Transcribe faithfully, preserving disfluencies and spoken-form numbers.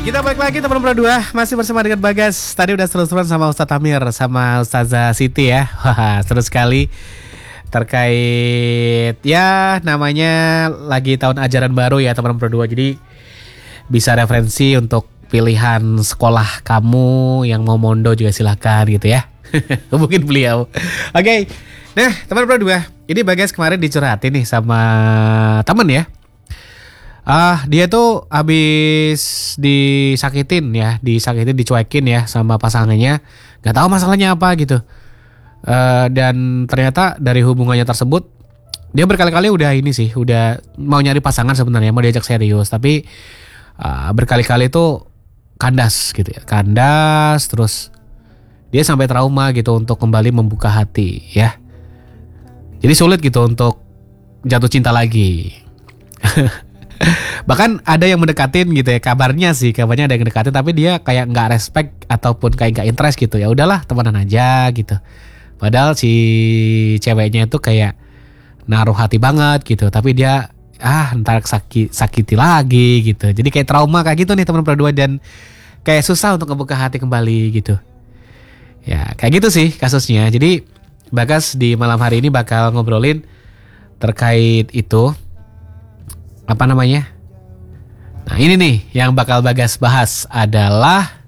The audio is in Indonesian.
kita balik lagi teman berdua masih bersama dengan Bagas. Tadi udah seru-seruan sama Ustadz Amir sama Ustazah Siti ya. Wah, seru sekali terkait ya namanya lagi tahun ajaran baru ya teman berdua. Jadi bisa referensi untuk pilihan sekolah kamu yang mau mondo juga silahkan gitu ya. Hubungin beliau. Oke. Okay. Nah, teman berdua, ini Bagas kemarin dicurhatin nih sama temen ya. Ah, dia tuh habis disakitin ya, disakitin, dicuekin ya sama pasangannya. Gak tahu masalahnya apa gitu. Uh, dan ternyata dari hubungannya tersebut, dia berkali-kali udah ini sih, udah mau nyari pasangan sebenarnya, mau diajak serius, tapi uh, berkali-kali tuh kandas gitu ya, kandas terus dia sampai trauma gitu untuk kembali membuka hati ya. Jadi sulit gitu untuk jatuh cinta lagi. Bahkan ada yang mendekatin gitu ya, kabarnya sih kabarnya ada yang mendekatin tapi dia kayak nggak respect ataupun kayak nggak interest gitu. Ya udahlah temenan aja gitu. Padahal si ceweknya itu kayak naruh hati banget gitu, tapi dia ah ntar sakit sakiti lagi gitu. Jadi kayak trauma kayak gitu nih teman berdua dan kayak susah untuk membuka hati kembali gitu. Ya kayak gitu sih kasusnya. Jadi Bagas di malam hari ini bakal ngobrolin terkait itu. Apa namanya? Nah ini nih yang bakal Bagas bahas adalah